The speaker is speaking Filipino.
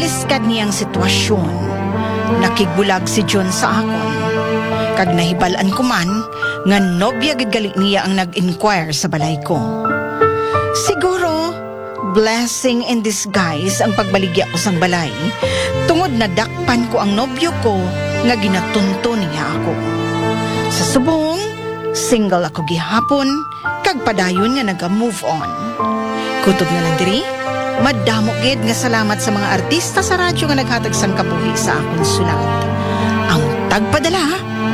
Liskad niyang sitwasyon. Nakigbulag si John sa akon. Kag nahibalaan ko man, nga nobya gid gali niya ang nag-inquire sa balay ko. Siguro, blessing in disguise ang pagbaligya ko sang balay, tungod na dakpan ko ang nobyo ko nga ginatunto niya ako. Sa subong, single ako gihapon, kag padayon nga naga-move on. Kutob na lang diri, madamo gid nga salamat sa mga artista sa radyo nga naghatag sang kabuhi sa akong sulat. Ang tagpadala,